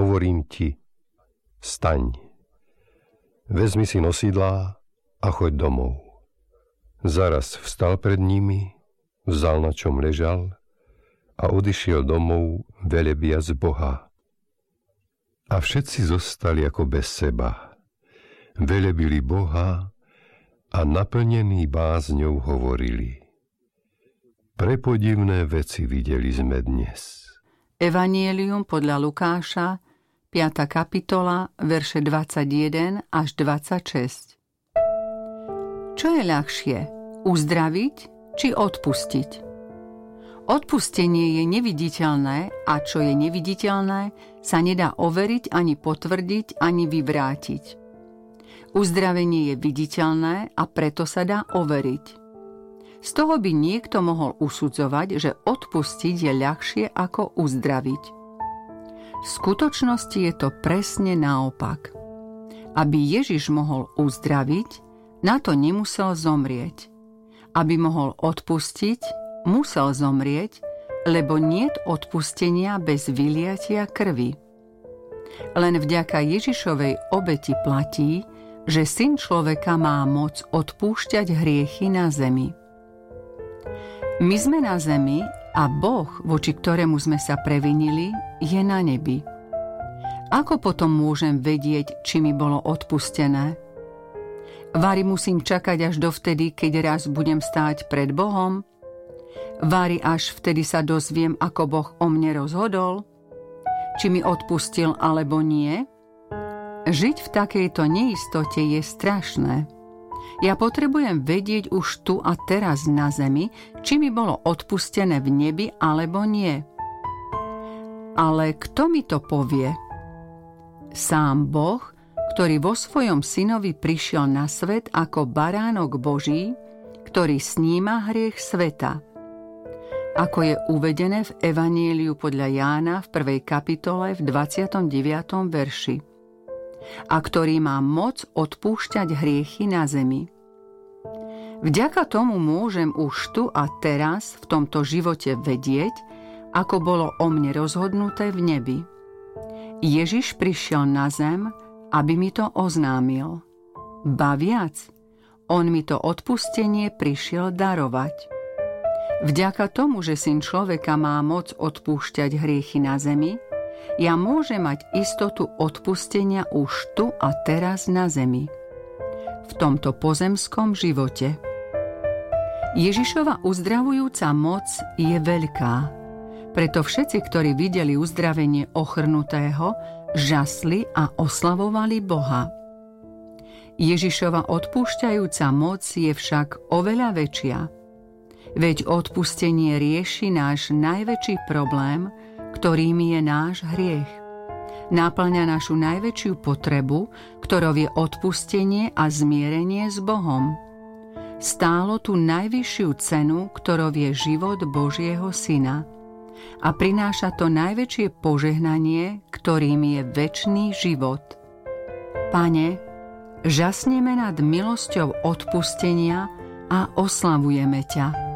hovorím ti, staň, vezmi si nosidlá a choď domov. Zaraz vstal pred nimi, vzal na čom ležal a odišiel domov velebiac Boha. A všetci zostali ako bez seba. Velebili Boha a naplnení bázňou hovorili: Prepodivné veci videli sme dnes. Evangelium podľa Lukáša, 5. kapitola, verše 21 až 26. Čo je ľahšie, uzdraviť či odpustiť? Odpustenie je neviditeľné a čo je neviditeľné, sa nedá overiť ani potvrdiť, ani vyvrátiť. Uzdravenie je viditeľné a preto sa dá overiť. Z toho by niekto mohol usudzovať, že odpustiť je ľahšie ako uzdraviť. V skutočnosti je to presne naopak. Aby Ježiš mohol uzdraviť, na to nemusel zomrieť. Aby mohol odpustiť, musel zomrieť, lebo niet odpustenia bez vyliatia krvi. Len vďaka Ježišovej obeti platí, že Syn človeka má moc odpúšťať hriechy na zemi. My sme na zemi a Boh, voči ktorému sme sa previnili, je na nebi. Ako potom môžem vedieť, či mi bolo odpustené? Vari musím čakať až dovtedy, keď raz budem stáť pred Bohom? Vari až vtedy sa dozviem, ako Boh o mne rozhodol? Či mi odpustil alebo nie? Žiť v takejto neistote je strašné. Ja potrebujem vedieť už tu a teraz na zemi, či mi bolo odpustené v nebi alebo nie. Ale kto mi to povie? Sám Boh, ktorý vo svojom synovi prišiel na svet ako baránok Boží, ktorý sníma hriech sveta. Ako je uvedené v Evanjeliu podľa Jána v 1. kapitole v 29. verši. A ktorý má moc odpúšťať hriechy na zemi. Vďaka tomu môžem už tu a teraz v tomto živote vedieť, ako bolo o mne rozhodnuté v nebi. Ježiš prišiel na zem, aby mi to oznámil. Ba viac, on mi to odpustenie prišiel darovať. Vďaka tomu, že Syn človeka má moc odpúšťať hriechy na zemi, ja môžem mať istotu odpustenia už tu a teraz na zemi. V tomto pozemskom živote. Ježišova uzdravujúca moc je veľká. Preto všetci, ktorí videli uzdravenie ochrnutého, žasli a oslavovali Boha. Ježišova odpúšťajúca moc je však oveľa väčšia. Veď odpustenie rieši náš najväčší problém, ktorým je náš hriech. Náplňa našu najväčšiu potrebu, ktorou je odpustenie a zmierenie s Bohom. Stálo tú najvyššiu cenu, ktorou je život Božieho Syna. A prináša to najväčšie požehnanie, ktorým je večný život. Pane, žasneme nad milosťou odpustenia a oslavujeme ťa.